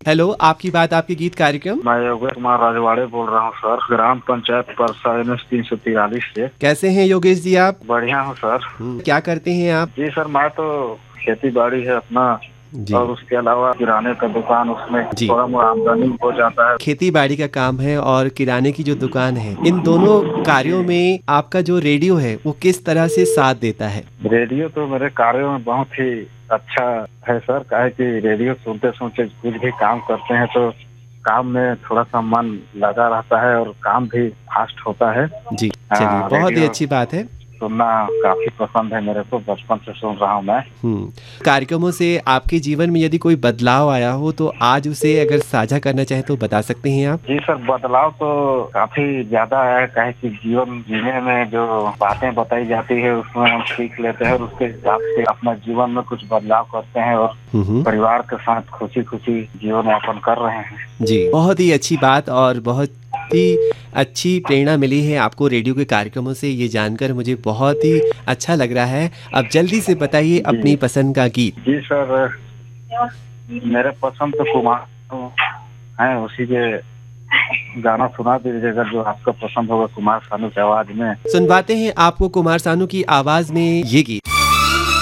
Hello, आपकी बात आपके गीत कार्यक्रम। मैं योगेश कुमार राजवाड़े बोल रहा हूँ सर, ग्राम पंचायत परसा NS 343 से। कैसे हैं योगेश जी आप? बढ़िया हूँ सर। क्या करते हैं आप? जी सर, मैं तो खेती बाड़ी है अपना, जी और उसके अलावा किराने का दुकान, उसमें जी। थोड़ा मोड़ा आमदनी हो जाता है। खेती बाड़ी का काम है और किराने की जो दुकान है, इन दोनों कार्यों में आपका जो रेडियो है वो किस तरह से साथ देता है? रेडियो तो मेरे कार्यों में बहुत ही अच्छा है सर, काहे कि रेडियो सुनते सुनते कुछ भी काम करते हैं तो काम में थोड़ा सा मन लगा रहता है और काम भी फास्ट होता है। जी, चलिए बहुत ही रेडियो अच्छी बात है। सुनना काफी पसंद है मेरे को, बचपन से सुन रहा हूँ मैं। कार्यक्रमों से आपके जीवन में यदि कोई बदलाव आया हो तो आज उसे अगर साझा करना चाहें तो बता सकते हैं आप? जी सर, बदलाव तो काफी ज्यादा है, काहे कि जीवन जीने में जो बातें बताई जाती है उसमें हम सीख लेते हैं और उसके हिसाब से अपना जीवन में कुछ बदलाव करते हैं और परिवार के साथ खुशी खुशी जीवन यापन कर रहे हैं। जी, बहुत ही अच्छी बात और बहुत ही अच्छी प्रेरणा मिली है आपको रेडियो के कार्यक्रमों से, ये जानकर मुझे बहुत ही अच्छा लग रहा है। अब जल्दी से बताइए अपनी पसंद का गीत। जी सर, मेरे पसंद तो कुमार है, उसी के गाना सुना दीजिएगा जो आपका पसंद होगा, कुमार सानू की आवाज में। सुनवाते हैं आपको कुमार सानू की आवाज में ये गीत।